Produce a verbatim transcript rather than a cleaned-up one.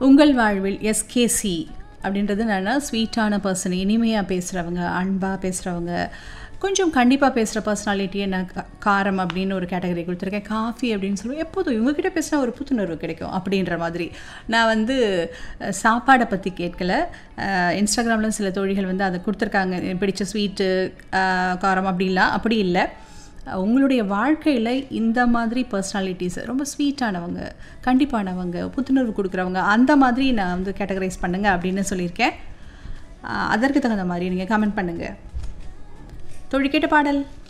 உங்கள் வாழ்வில் எஸ்கேசி அப்படின்றது என்னென்னா ஸ்வீட்டான பர்சன், இனிமையாக பேசுகிறவங்க, அன்பாக பேசுகிறவங்க, கொஞ்சம் கண்டிப்பாக பேசுகிற பர்சனாலிட்டியை நான் காரம் அப்படின்னு ஒரு கேட்டகரி கொடுத்துருக்கேன். காஃபி அப்படின்னு சொல்லுவேன். எப்போதும் இவங்ககிட்ட பேசினா ஒரு புத்துணர்வு கிடைக்கும் அப்படின்ற மாதிரி. நான் வந்து சாப்பாடை பற்றி கேட்கல. இன்ஸ்டாகிராமில் சில தோழிகள் வந்து அதை கொடுத்துருக்காங்க, பிடிச்ச ஸ்வீட்டு காரம் அப்படின்லாம். அப்படி இல்லை, உங்களுடைய வாழ்க்கையில் இந்த மாதிரி பர்சனாலிட்டிஸ் ரொம்ப ஸ்வீட்டானவங்க, கண்டிப்பானவங்க, புத்துணர்வு கொடுக்குறவங்க, அந்த மாதிரி நான் வந்து கேட்டகரைஸ் பண்ணுங்க அப்படின்னு சொல்லியிருக்கேன். அதற்கு தகுந்த மாதிரி நீங்கள் கமெண்ட் பண்ணுங்கள். தோழி கேட்ட பாடல்.